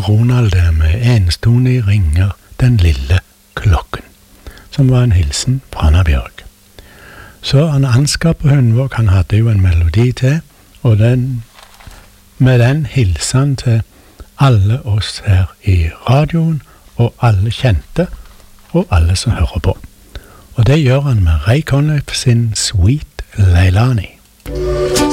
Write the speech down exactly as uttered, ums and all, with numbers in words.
Ronald med enstonig ringer den lille klokken, som var en hilsen fra Anna Bjørg. Så han Ansgar på Hundvåg, han hadde jo en melodi til, og den, med den hilsen til alle oss her i radioen, og alle kjente, og alle som hører på. Og det gjør han med Ray Conniff sin Sweet Leilani.